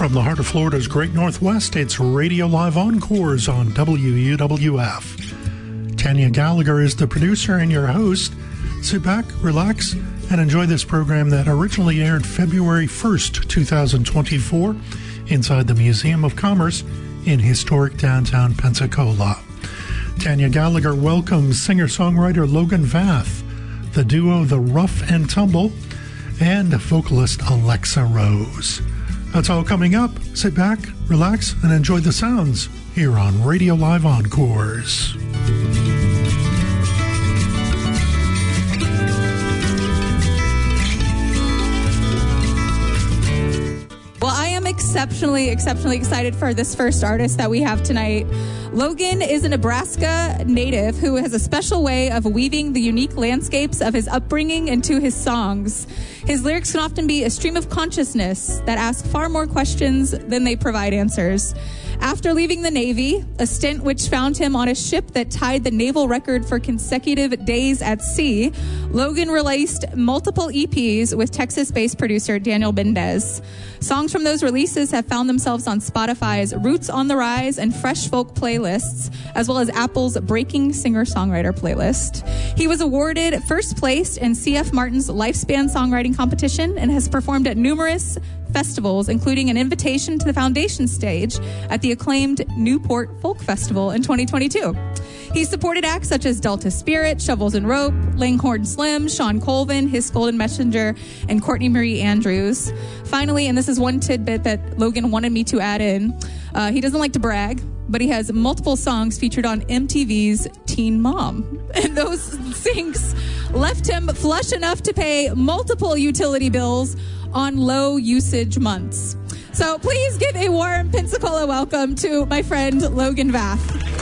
From the heart of Florida's Great Northwest, it's Radio Live Encores on WUWF. Tanya Gallagher is the producer and your host. Sit back, relax, and enjoy this program that originally aired February 1st, 2024, inside the Museum of Commerce in historic downtown Pensacola. Tanya Gallagher welcomes singer-songwriter Logan Vath, the duo The Rough and Tumble, and vocalist Alexa Rose. That's all coming up. Sit back, relax, and enjoy the sounds here on Radio Live Encores. Well, I am exceptionally excited for this first artist that we have tonight. Logan is a Nebraska native who has a special way of weaving the unique landscapes of his upbringing into his songs. His lyrics can often be a stream of consciousness that ask far more questions than they provide answers. After leaving the Navy, a stint which found him on a ship that tied the naval record for consecutive days at sea, Logan released multiple EPs with Texas-based producer Daniel Mendez. Songs from those releases have found themselves on Spotify's Roots on the Rise and Fresh Folk playlists, as well as Apple's Breaking Singer-Songwriter playlist. He was awarded first place in C.F. Martin's Lifespan Songwriting Competition and has performed at numerous festivals, including an invitation to the foundation stage at the acclaimed Newport Folk Festival in 2022. He supported acts such as Delta Spirit, Shovels and Rope, Langhorne Slim, Sean Colvin, His Golden Messenger, and Courtney Marie Andrews. Finally, and this is one tidbit that Logan wanted me to add in, he doesn't like to brag, but he has multiple songs featured on MTV's Teen Mom. And those syncs left him flush enough to pay multiple utility bills on low usage months. So please give a warm Pensacola welcome to my friend Logan Vath.